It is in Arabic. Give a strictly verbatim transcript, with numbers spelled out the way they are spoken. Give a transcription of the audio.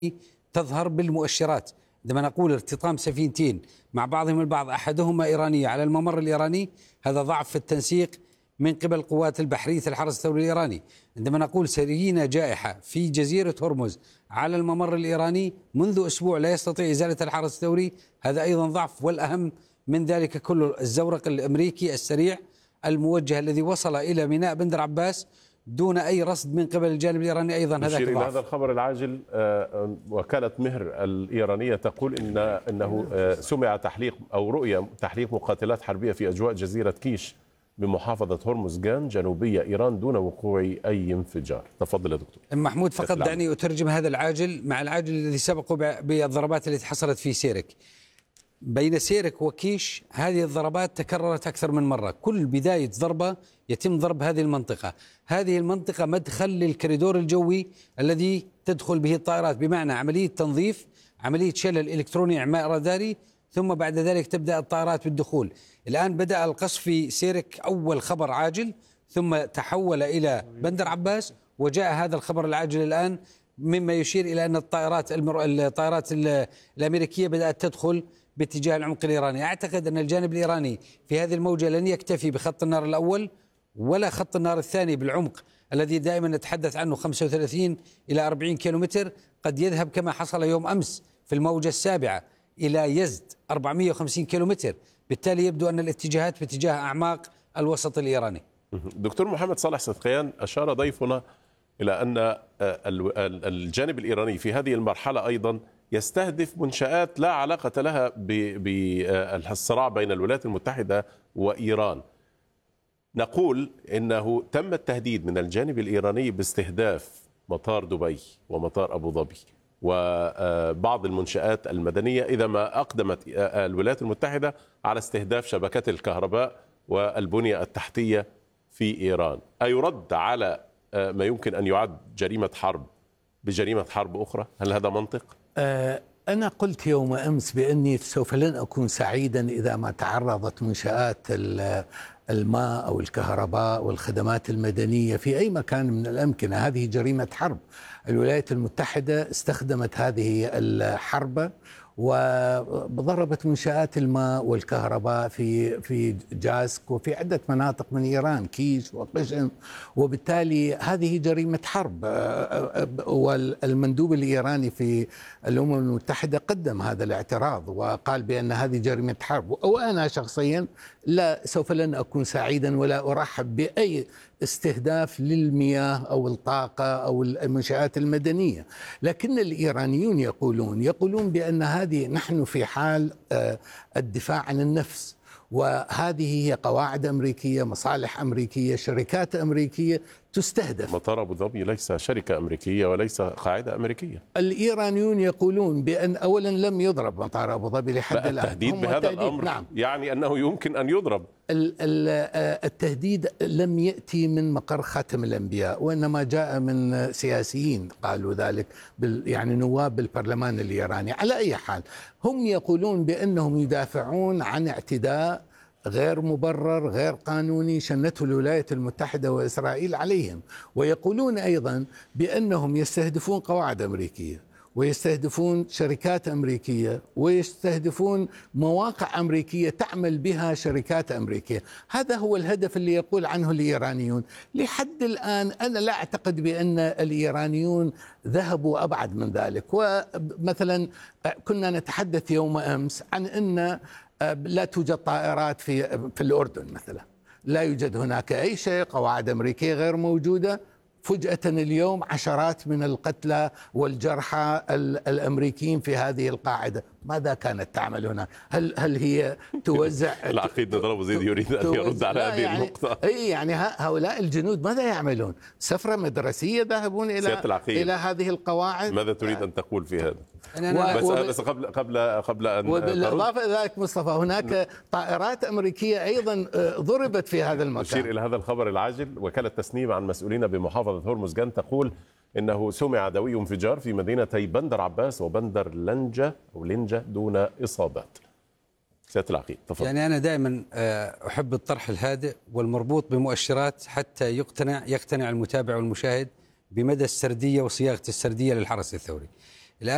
تظهر بالمؤشرات. عندما نقول ارتطام سفينتين مع بعضهم البعض أحدهما إيرانية على الممر الإيراني، هذا ضعف في التنسيق من قبل قوات البحرية الحرس الثوري الإيراني. عندما نقول سرينا جائحة في جزيرة هرمز على الممر الإيراني منذ أسبوع لا يستطيع إزالة الحرس الثوري، هذا أيضا ضعف. والأهم من ذلك كله الزورق الأمريكي السريع الموجه الذي وصل إلى ميناء بندر عباس دون أي رصد من قبل الجانب الإيراني، أيضا هذا يشير إلى هذا الخبر العاجل. وكالة مهر الإيرانية تقول إن أنه سمع تحليق أو رؤية تحليق مقاتلات حربية في أجواء جزيرة كيش بمحافظة هرمزغان جنوبية إيران دون وقوع أي انفجار. تفضل يا دكتور محمود. فقط دعني أترجم هذا العاجل مع العاجل الذي سبقه بالضربات التي حصلت في سيرك. بين سيرك وكيش هذه الضربات تكررت أكثر من مرة، كل بداية ضربة يتم ضرب هذه المنطقة. هذه المنطقة مدخل للكريدور الجوي الذي تدخل به الطائرات، بمعنى عملية تنظيف، عملية شلل إلكتروني، إعماء راداري، ثم بعد ذلك تبدأ الطائرات بالدخول. الآن بدأ القصف في سيرك، أول خبر عاجل، ثم تحول إلى بندر عباس، وجاء هذا الخبر العاجل الآن، مما يشير إلى أن الطائرات المر... الطائرات الأمريكية بدأت تدخل باتجاه العمق الإيراني. أعتقد أن الجانب الإيراني في هذه الموجة لن يكتفي بخط النار الأول ولا خط النار الثاني بالعمق الذي دائما نتحدث عنه خمسة وثلاثين إلى أربعين كيلومتر، قد يذهب كما حصل يوم أمس في الموجة السابعة إلى يزد أربعمئة وخمسين كيلومتر. بالتالي يبدو أن الاتجاهات باتجاه أعماق الوسط الإيراني. دكتور محمد صالح صدقيان، أشار ضيفنا إلى أن الجانب الإيراني في هذه المرحلة أيضا يستهدف منشآت لا علاقة لها بالصراع بين الولايات المتحدة وإيران. نقول إنه تم التهديد من الجانب الإيراني باستهداف مطار دبي ومطار أبو ظبي وبعض المنشآت المدنية إذا ما أقدمت الولايات المتحدة على استهداف شبكات الكهرباء والبنية التحتية في إيران. أيرد على ما يمكن أن يعد جريمة حرب بجريمة حرب أخرى؟ هل هذا منطق؟ أنا قلت يوم أمس بأني سوف لن أكون سعيدا إذا ما تعرضت منشآت الماء أو الكهرباء والخدمات المدنية في أي مكان من الأمكنة. هذه جريمة حرب. الولايات المتحدة استخدمت هذه الحرب وضربت منشآت الماء والكهرباء في في جاسك وفي عدة مناطق من إيران، كيش وقشم، وبالتالي هذه جريمة حرب. والمندوب الإيراني في الأمم المتحدة قدم هذا الاعتراض وقال بأن هذه جريمة حرب. وأنا شخصيا لا سوف لن أكون سعيدا ولا أرحب بأي استهداف للمياه أو الطاقة أو المنشآت المدنية. لكن الإيرانيون يقولون يقولون بأن هذه نحن في حال الدفاع عن النفس، وهذه هي قواعد أمريكية، مصالح أمريكية، شركات أمريكية تستهدف. مطار أبو ظبي ليس شركة أمريكية وليس قاعدة أمريكية. الإيرانيون يقولون بأن أولا لم يضرب مطار أبو ظبي لحد الآن. التهديد بهذا الأمر نعم. يعني أنه يمكن أن يضرب. التهديد لم يأتي من مقر خاتم الأنبياء، وإنما جاء من سياسيين قالوا ذلك، يعني نواب بالبرلمان الإيراني. على أي حال هم يقولون بأنهم يدافعون عن اعتداء غير مبرر غير قانوني شنته الولايات المتحدة وإسرائيل عليهم، ويقولون أيضا بأنهم يستهدفون قواعد أمريكية ويستهدفون شركات أمريكية ويستهدفون مواقع أمريكية تعمل بها شركات أمريكية. هذا هو الهدف اللي يقول عنه الإيرانيون. لحد الآن أنا لا أعتقد بأن الإيرانيون ذهبوا أبعد من ذلك. ومثلا كنا نتحدث يوم أمس عن أن لا توجد طائرات في في الأردن مثلا، لا يوجد هناك أي شيء، قواعد أمريكية غير موجودة. فجأة اليوم عشرات من القتلى والجرحى الأمريكيين في هذه القاعدة. ماذا كانت تعمل هنا؟ هل هل هي توزع؟ العقيد نضرب زيد يريد أن يرد على هذه يعني النقطة. أي يعني هؤلاء الجنود ماذا يعملون؟ سفرة مدرسية ذهبون إلى إلى هذه القواعد؟ ماذا تريد أن تقول في هذا؟ و... بس, و... بس قبل قبل قبل أن وبالإضافة إلى ذلك مصطفى هناك طائرات أمريكية أيضا ضربت في هذا المكان. أشير إلى هذا الخبر العاجل. وكالة تسنيم عن مسؤولين بمحافظة هرمزغان تقول إنه سمع دوي انفجار في مدينتي بندر عباس وبندر لنجة أو لنجة دون إصابات. سيادة العقيد تفضل. يعني أنا دائما أحب الطرح الهادئ والمربوط بمؤشرات حتى يقتنع يقتنع المتابع والمشاهد بمدى السردية وصياغة السردية للحرس الثوري.